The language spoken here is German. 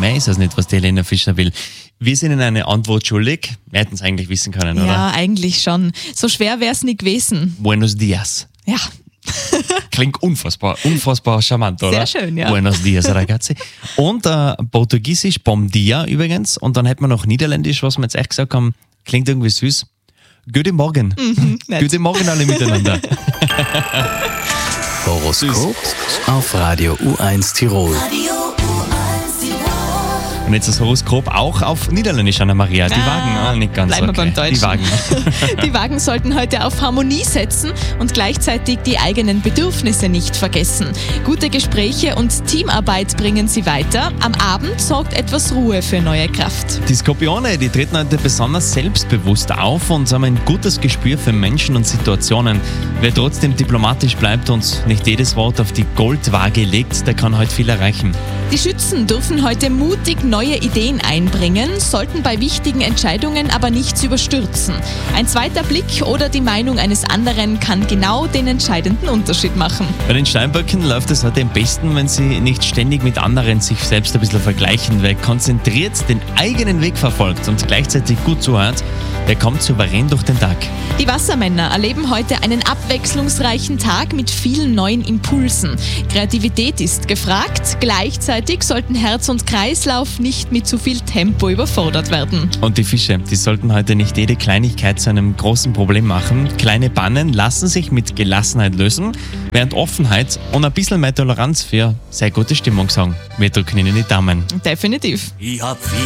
mehr ist es nicht, was die Helena Fischer will. Wir sind Ihnen eine Antwort schuldig. Wir hätten es eigentlich wissen können, oder? Ja, eigentlich schon. So schwer wäre es nicht gewesen. Buenos dias. Ja. Klingt unfassbar charmant, oder? Sehr schön, ja. Buenos dias, ragazzi. Und Portugiesisch, bom dia übrigens. Und dann hätten wir noch Niederländisch, was wir jetzt echt gesagt haben, klingt irgendwie süß. Guten Morgen. Guten Morgen alle miteinander. Horoskop auf Radio U1 Tirol. Und jetzt das Horoskop auch auf Niederländisch, Anna-Maria. Die Wagen, nicht ganz bleiben wir beim Deutschen. Die Wagen. Die Wagen sollten heute auf Harmonie setzen und gleichzeitig die eigenen Bedürfnisse nicht vergessen. Gute Gespräche und Teamarbeit bringen sie weiter. Am Abend sorgt etwas Ruhe für neue Kraft. Die Skorpione, die treten heute besonders selbstbewusst auf und haben ein gutes Gespür für Menschen und Situationen. Wer trotzdem diplomatisch bleibt und nicht jedes Wort auf die Goldwaage legt, der kann heute viel erreichen. Die Schützen dürfen heute mutig neue Ideen einbringen, sollten bei wichtigen Entscheidungen aber nichts überstürzen. Ein zweiter Blick oder die Meinung eines anderen kann genau den entscheidenden Unterschied machen. Bei den Steinböcken läuft es heute am besten, wenn sie nicht ständig mit anderen sich selbst ein bisschen vergleichen. Wer konzentriert den eigenen Weg verfolgt und gleichzeitig gut zuhört, der kommt souverän durch den Tag. Die Wassermänner erleben heute einen abwechslungsreichen Tag mit vielen neuen Impulsen. Kreativität ist gefragt, gleichzeitig sollten Herz und Kreislauf nicht mit zu viel Tempo überfordert werden. Und die Fische, die sollten heute nicht jede Kleinigkeit zu einem großen Problem machen. Kleine Pannen lassen sich mit Gelassenheit lösen, während Offenheit und ein bisschen mehr Toleranz für sehr gute Stimmung sorgen. Wir drücken Ihnen die Daumen. Definitiv.